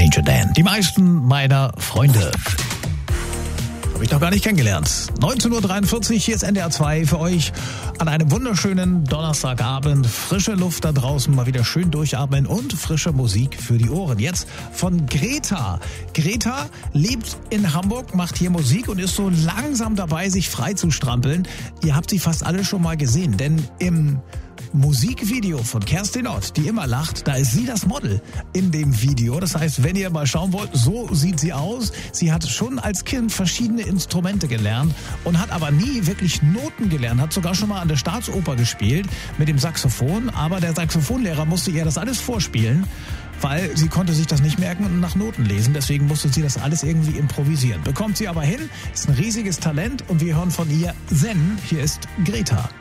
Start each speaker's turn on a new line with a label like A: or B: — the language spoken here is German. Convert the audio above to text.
A: Danger Dan. Die meisten meiner Freunde habe ich noch gar nicht kennengelernt. 19.43 Uhr, hier ist NDR 2 für euch an einem wunderschönen Donnerstagabend. Frische Luft da draußen, mal wieder schön durchatmen und frische Musik für die Ohren. Jetzt von Greta. Greta lebt in Hamburg, macht hier Musik und ist so langsam dabei, sich frei zu strampeln. Ihr habt sie fast alle schon mal gesehen, denn im Musikvideo von Kerstin Ott, die immer lacht, da ist sie das Model in dem Video. Das heißt, wenn ihr mal schauen wollt, so sieht sie aus. Sie hat schon als Kind verschiedene Instrumente gelernt und hat aber nie wirklich Noten gelernt. Hat sogar schon mal an der Staatsoper gespielt mit dem Saxophon, aber der Saxophonlehrer musste ihr das alles vorspielen, weil sie konnte sich das nicht merken und nach Noten lesen. Deswegen musste sie das alles irgendwie improvisieren. Bekommt sie aber hin, ist ein riesiges Talent und wir hören von ihr Zen. Hier ist Greta.